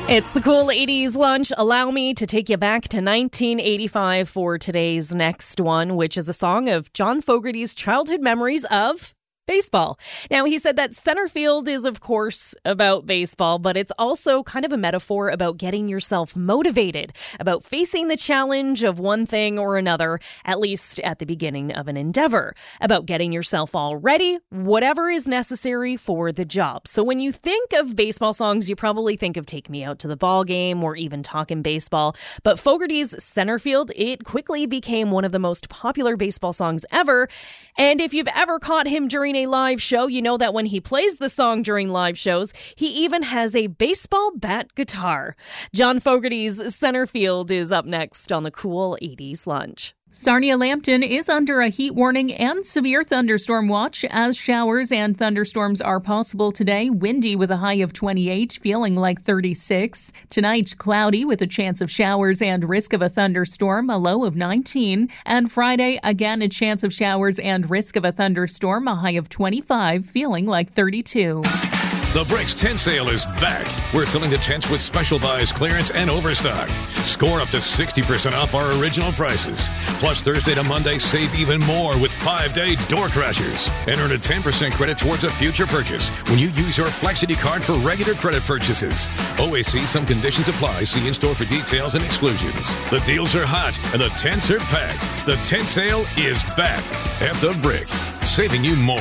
It's the Cool 80s Lunch. Allow me to take you back to 1985 for today's next one, which is a song of John Fogerty's childhood memories of baseball. Now, he said that center field is, of course, about baseball, but it's also kind of a metaphor about getting yourself motivated, about facing the challenge of one thing or another, at least at the beginning of an endeavor, about getting yourself all ready, whatever is necessary for the job. So when you think of baseball songs, you probably think of Take Me Out to the Ball Game or even Talkin' Baseball. But Fogerty's Center Field, it quickly became one of the most popular baseball songs ever. And if you've ever caught him during a live show, you know that when he plays the song during live shows, he even has a baseball bat guitar. John Fogerty's Center Field is up next on the Cool 80s Lunch. Sarnia-Lambton is under a heat warning and severe thunderstorm watch as showers and thunderstorms are possible today. Windy with a high of 28, feeling like 36. Tonight, cloudy with a chance of showers and risk of a thunderstorm, a low of 19. And Friday, again, a chance of showers and risk of a thunderstorm, a high of 25, feeling like 32. The Bricks tent sale is back. We're filling the tents with special buys, clearance, and overstock. Score up to 60% off our original prices. Plus, Thursday to Monday, save even more with 5-day door crashers. And earn a 10% credit towards a future purchase when you use your Flexity card for regular credit purchases. OAC, some conditions apply. See in-store for details and exclusions. The deals are hot and the tents are packed. The tent sale is back at The Brick, saving you more.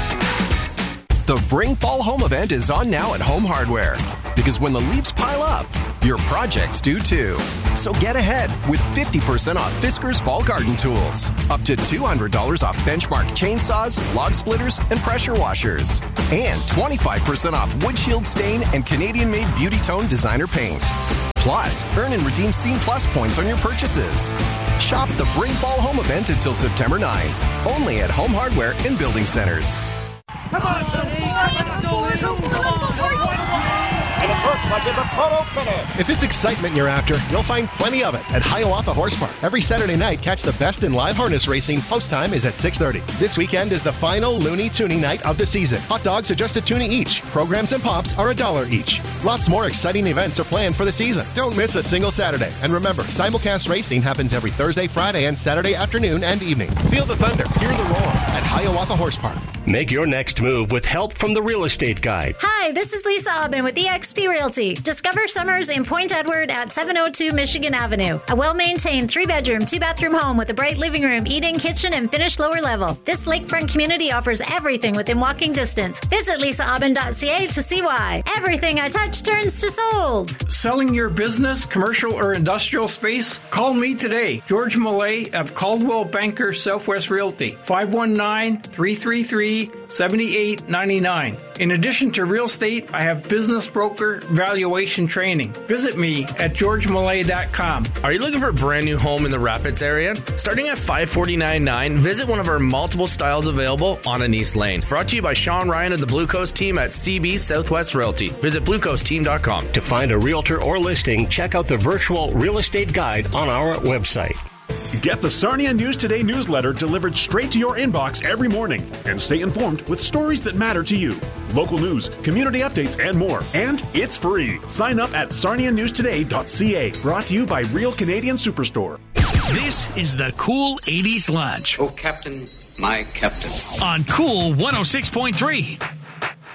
The Bring Fall Home event is on now at Home Hardware. Because when the leaves pile up, your projects do too. So get ahead with 50% off Fiskars Fall Garden Tools. Up to $200 off Benchmark chainsaws, log splitters, and pressure washers. And 25% off Wood Shield Stain and Canadian-made Beauty Tone designer paint. Plus, earn and redeem Scene Plus points on your purchases. Shop the Bring Fall Home event until September 9th. Only at Home Hardware and Building Centers. Come on, let's go. And it looks like it's a photo finish. If it's excitement you're after, you'll find plenty of it at Hiawatha Horse Park. Every Saturday night, catch the best in live harness racing. Post time is at 6:30. This weekend is the final Looney Toonie night of the season. Hot dogs are just $1 each. Programs and pops are $1 each. Lots more exciting events are planned for the season. Don't miss a single Saturday. And remember, simulcast racing happens every Thursday, Friday, and Saturday afternoon and evening. Feel the thunder, hear the roar at Hiawatha Horse Park. Make your next move with help from the Real Estate Guide. Hi, this is Lisa Aubin with eXp Realty. Discover summers in Point Edward at 702 Michigan Avenue. A well-maintained 3-bedroom, 2-bathroom home with a bright living room, eat-in kitchen, and finished lower level. This lakefront community offers everything within walking distance. Visit lisaaubin.ca to see why. Everything I touch turns to sold. Selling your business, commercial, or industrial space? Call me today. George Millay of Caldwell Banker Southwest Realty. 519-333-7899. In addition to real estate, I have business broker valuation training. Visit me at georgemillay.com. Are you looking for a brand new home in the Rapids area? Starting at $549.9, visit one of our multiple styles available on Anise Lane. Brought to you by Sean Ryan of the Blue Coast team at CB Southwest Realty. Visit bluecoastteam.com. To find a realtor or listing, check out the virtual real estate guide on our website. Get the Sarnia News Today newsletter delivered straight to your inbox every morning and stay informed with stories that matter to you. Local news, community updates, and more. And it's free. Sign up at sarnianewstoday.ca. Brought to you by Real Canadian Superstore. This is the Cool 80s Lunch. Oh, Captain, my Captain. On Cool 106.3.